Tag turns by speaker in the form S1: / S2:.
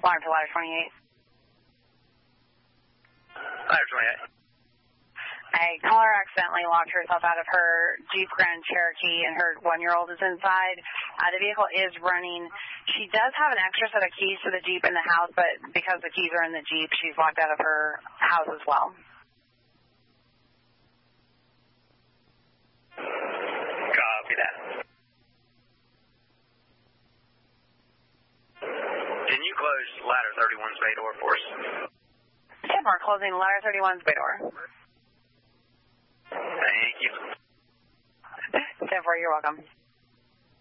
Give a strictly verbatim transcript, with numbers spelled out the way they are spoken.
S1: Line for ladder twenty-eight.
S2: Ladder twenty-eight.
S1: A caller accidentally locked herself out of her Jeep Grand Cherokee, and her one-year-old is inside. Uh, the vehicle is running. She does have an extra set of keys to the Jeep in the house, but because the keys are in the Jeep, she's locked out of her house as well.
S2: Copy that. Can you close ladder thirty-one's bay door for us?
S1: Okay, we're closing ladder thirty-one's bay door.
S2: Thank you.
S1: Denver, you're welcome.